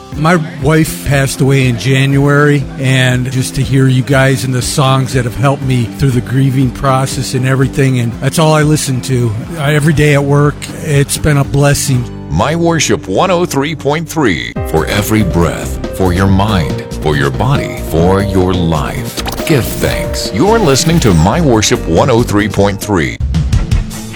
My wife passed away in January, and just to hear you guys and the songs that have helped me through the grieving process and everything, and that's all I listen to every day at work. It's been a blessing. My Worship 103.3. For every breath, for your mind, for your body, for your life. Give thanks. You're listening to My Worship 103.3.